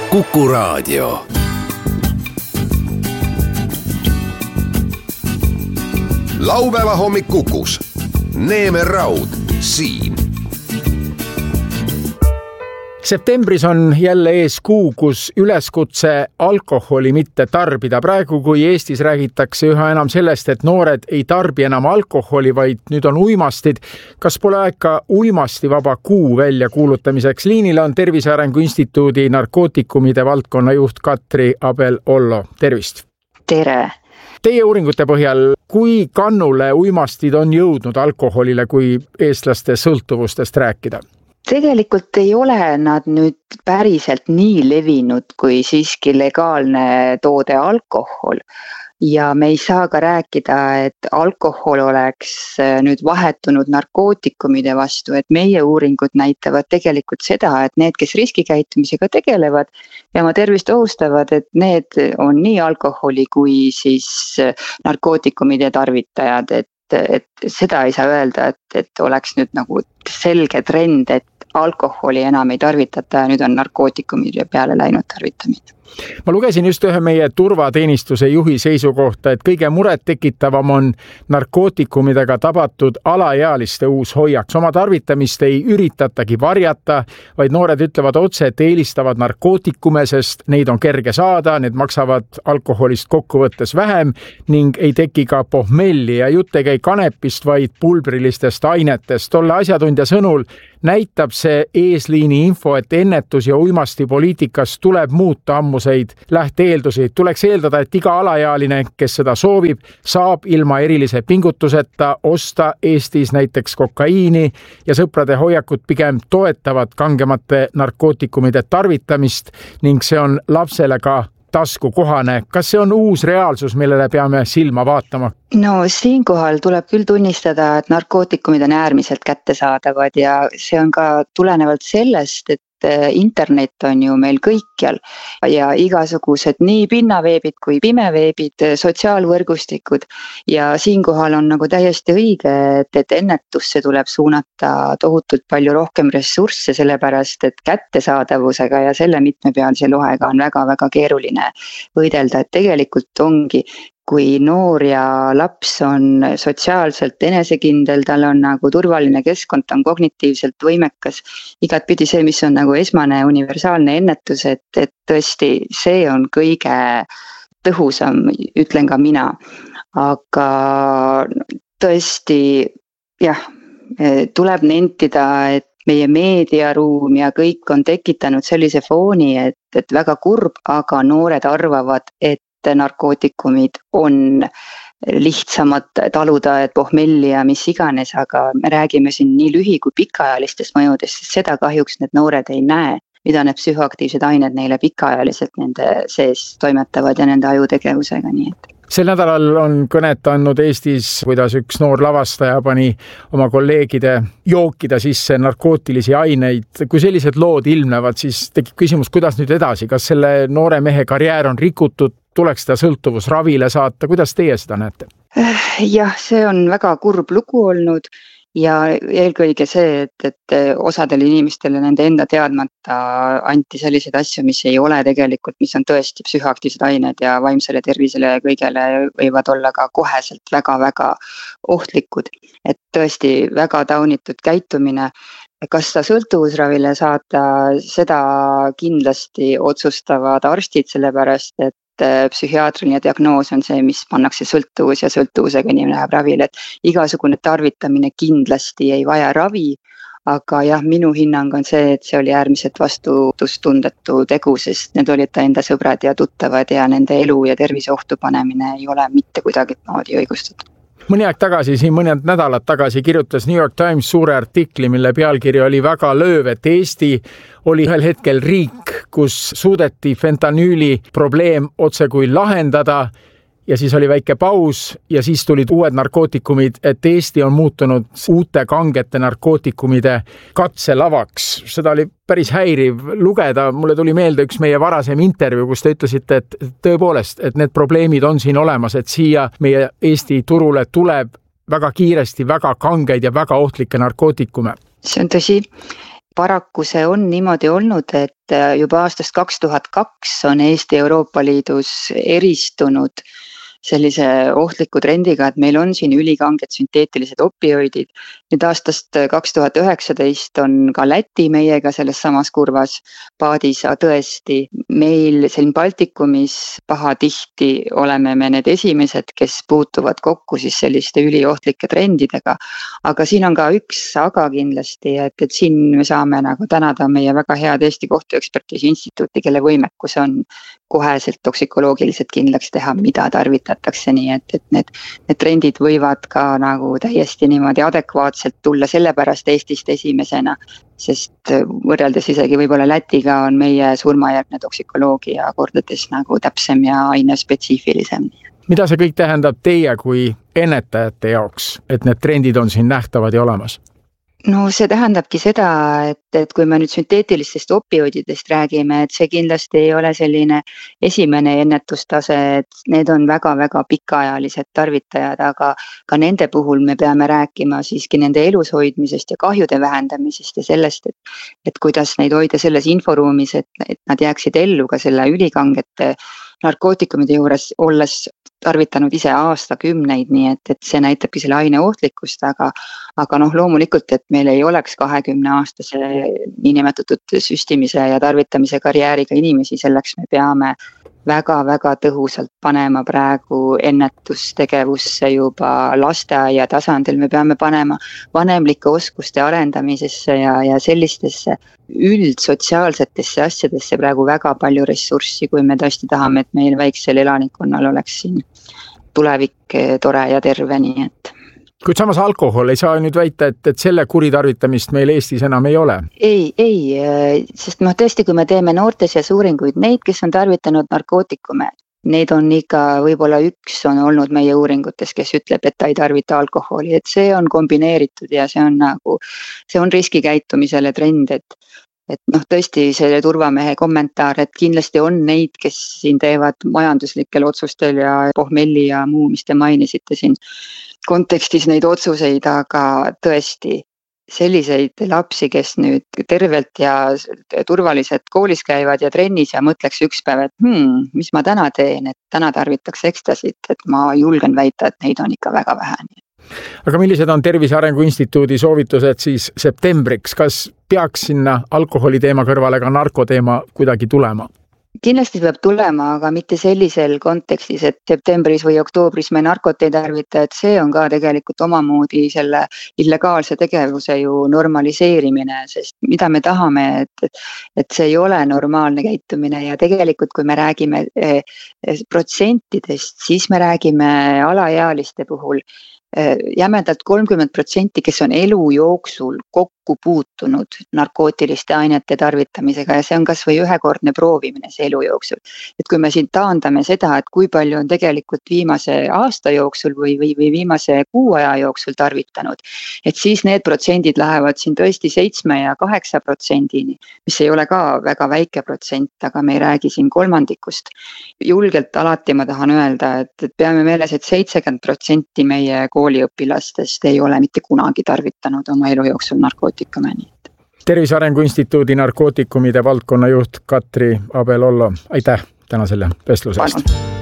Kuku Raadio. Laupäeva hommik Kukus. Neeme Raud siin. Septembris on jälle ees kuu, kus üleskutse alkoholi mitte tarbida. Praegu, kui Eestis räägitakse üha enam sellest, et noored ei tarbi enam alkoholi, vaid nüüd on uimastid. Kas pole aega uimastivaba kuu välja kuulutamiseks? Liinile on Tervise Arengu Instituudi narkootikumide valdkonna juht Katri Abel-Ollo. Tervist! Tere! Teie uuringute põhjal, kui kannule uimastid on jõudnud alkoholile, kui eestlaste sõltuvustest rääkida? Tegelikult ei ole nad nüüd päriselt nii levinud kui siiski legaalne toode alkohol. Ja me ei saa ka rääkida, et alkohol oleks nüüd vahetunud narkootikumide vastu, et meie uuringud näitavad tegelikult seda, et need, kes riskikäitumisega tegelevad ja oma tervist ohustavad, et need on nii alkoholi kui siis narkootikumide tarvitajad, et seda ei saa öelda, et oleks nüüd nagu selge trend, et alkoholi enam ei tarvitata ja nüüd on narkootikumide peale läinud tarvitamine. Ma lugesin just ühe meie turvateenistuse juhi seisukohta, et kõige muret tekitavam on narkootikumidega tabatud alaealiste uus hoiak. Oma tarvitamist ei üritatagi varjata, vaid noored ütlevad otse, et eelistavad narkootikume, sest neid on kerge saada, need maksavad alkoholist kokkuvõttes vähem ning ei teki ka pohmelli ja jutt ei käi kanepist, vaid pulbrilistest ainetest. Tolle asjatundja sõnul näitab see eesliini info, et ennetus- ja uimastipoliitikas tuleb muuta ammuseid lähteeldusi. Tuleks eeldada, et iga alaealine, kes seda soovib, saab ilma erilise pingutuseta osta Eestis näiteks kokaiini ja sõprade hoiakud pigem toetavad kangemate narkootikumide tarvitamist ning see on lapsele ka taskukohane. Kas see on uus reaalsus, millele peame silma vaatama? No siinkohal tuleb küll tunnistada, et narkootikumid on äärmiselt kättesaadavad ja see on ka tulenevalt sellest, et internet on ju meil kõikjal ja igasugused nii pinnaveebid kui pimeveebid, sotsiaalvõrgustikud ja siinkohal on nagu täiesti õige, et ennetusse tuleb suunata tohutult palju rohkem ressursse, sellepärast et kättesaadavusega ja selle mitmepealise lohega on väga-väga keeruline võidelda, et tegelikult ongi kui noor ja laps on sotsiaalselt enesekindel, tal on nagu turvaline keskkond, ta on kognitiivselt võimekas. Igatpidi see, mis on nagu esmane universaalne ennetus, et tõesti see on kõige tõhusam, ütlen ka mina. Aga tõesti, jah, tuleb nentida, et meie meediaruum ja kõik on tekitanud sellise fooni, et väga kurb, aga noored arvavad, et narkootikumid on lihtsamad taluda, et pohmelli ja mis iganes, aga me räägime siin nii lühi- kui pikaajalistest mõjudest, sest seda kahjuks need noored ei näe, mida need psühhoaktiivsed ained neile pikaajaliselt nende sees toimetavad ja nende ajutegevusega, nii et. Sel nädalal on kõnet andnud Eestis, kuidas üks noor lavastaja pani oma kolleegide jookida sisse narkootilisi aineid. Kui sellised lood ilmnevad, siis tekib küsimus, kuidas nüüd edasi? Kas selle noore mehe karjäär on rikutud? Tuleks ta sõltuvusravile saata? Kuidas teie seda näete? Jah, see on väga kurb lugu olnud. Ja eelkõige see, et osadele inimestele nende enda teadmata anti selliseid asju, mis ei ole tegelikult, mis on tõesti psühhoaktiivsed ained ja vaimsele tervisele ja kõigele võivad olla ka koheselt väga-väga ohtlikud. Et tõesti väga taunitud käitumine. Kas ta sõltuvusravile saata, seda kindlasti otsustavad arstid, sellepärast, et psühhiaatriline diagnoos on see, mis pannakse sõltuvus ja sõltuvusega inimene läheb ravile, et igasugune tarvitamine kindlasti ei vaja ravi, aga jah, minu hinnang on see, et see oli äärmiselt vastutustundetu tegu, sest need olid ta enda sõbrad ja tuttavad ja nende elu ja tervise ohtu panemine ei ole mitte kuidagi moodi õigustatud. Mõni aeg tagasi, mõned nädalad tagasi kirjutas New York Times suure artikli, mille pealkiri oli väga lööv, et Eesti oli ühel hetkel riik, kus suudeti fentanüüli probleem otse kui lahendada ja siis oli väike paus ja siis tulid uued narkootikumid, et Eesti on muutunud uute kangete narkootikumide katselavaks. Seda oli päris häiriv lugeda. Mulle tuli meelde üks meie varasem intervjuu, kus te ütlesite, et tõepoolest, et need probleemid on siin olemas, et siia meie Eesti turule tuleb väga kiiresti väga kangeid ja väga ohtlikke narkootikume. See on tõsi. paraku see on niimoodi olnud, et juba aastast 2002 on Eesti Euroopa Liidus eristunud sellise ohtliku trendiga, et meil on siin ülikanged sünteetilised opioidid. Nüüd aastast 2019 on ka Läti meiega selles samas kurvas paadis, tõesti meil siin Baltikumis pahatihti oleme me need esimesed, kes puutuvad kokku siis selliste üliohtlike trendidega. Aga siin on ka üks aga kindlasti, et siin me saame nagu tänada meie väga head Eesti Kohtuekspertiisi Instituuti, kelle võimekus on koheselt toksikoloogiliselt kindlaks teha, mida tarvitatakse, nii et need trendid võivad ka nagu täiesti niimoodi adekvaatselt tulla sellepärast Eestist esimesena, sest võrreldes isegi võib-olla Lätiga on meie surmajärgne toksikoloogia kordades nagu täpsem ja ainespetsiifilisem. Mida see kõik tähendab teie kui ennetajate jaoks, et need trendid on siin nähtavad ja olemas? No see tähendabki seda, et kui me nüüd sünteetilistest opioididest räägime, et see kindlasti ei ole selline esimene ennetustase, et need on väga-väga pikaajalised tarvitajad, aga ka nende puhul me peame rääkima siiski nende elus hoidmisest ja kahjude vähendamisest ja sellest, et kuidas neid hoida selles inforuumis, et nad jääksid ellu ka selle ülikangete narkootikumide juures olles tarvitanud ise aastakümneid, nii et see näitabki selle aine ohtlikkust, aga loomulikult, et meil ei oleks 20-aastase niinimetatud süstimise ja tarvitamise karjääriga inimesi, selleks me peame väga-väga tõhusalt panema praegu ennetustegevusse juba lasteaia tasandil, me peame panema vanemlike oskuste arendamisesse ja sellistesse üldsotsiaalsetesse asjadesse praegu väga palju ressurssi, kui me tõesti tahame, et meil väiksel elanikkonnal oleks siin tulevik tore ja terve, nii et. Kuid samas alkohol ei saa nüüd väita, et selle kuritarvitamist meil Eestis enam ei ole. Ei, sest tõesti, kui me teeme noortes ja uuringuid, neid, kes on tarvitanud narkootikume, neid on ikka võib-olla üks on olnud meie uuringutes, kes ütleb, et ta ei tarvita alkoholi, et see on kombineeritud ja see on riskikäitumisele trend, et tõesti selle turvamehe kommentaar, et kindlasti on neid, kes siin teevad majanduslikel otsustel ja pohmelli ja muu, mis te mainisite siin kontekstis neid otsuseid, aga tõesti selliseid lapsi, kes nüüd tervelt ja turvaliselt koolis käivad ja trennis ja mõtleks üks päev, et mis ma täna teen, et täna tarvitaks ekstasit, et ma julgen väita, et neid on ikka väga vähe. Aga millised on Tervise Arengu Instituudi soovitused siis septembriks? Kas peaks sinna alkoholi teema kõrvale ka narkoteema kuidagi tulema? Kindlasti peab tulema, aga mitte sellisel kontekstis, et septembris või oktoobris me narkot ei tarvita, et see on ka tegelikult omamoodi selle illegaalse tegevuse ju normaliseerimine, sest mida me tahame, et see ei ole normaalne käitumine ja tegelikult kui me räägime protsentidest, siis me räägime alaealiste puhul jämedalt 30%, kes on elu jooksul kokku puutunud narkootiliste ainete tarvitamisega ja see on kas või ühekordne proovimine see elu jooksul. Et kui me siin taandame seda, et kui palju on tegelikult viimase aasta jooksul või viimase kuu aja jooksul tarvitanud, et siis need protsendid lähevad siin tõesti 7 ja 8%-ni, mis ei ole ka väga väike protsent, aga me ei räägi siin kolmandikust. Julgelt alati ma tahan öelda, et peame meeles, et 70% meie kooliõpilastest ei ole mitte kunagi tarvitanud oma elu jooksul narkootikumeni. Tervise Arengu Instituudi narkootikumide valdkonna juht Katri Abel-Ollo, aitäh täna selle vestluse eest.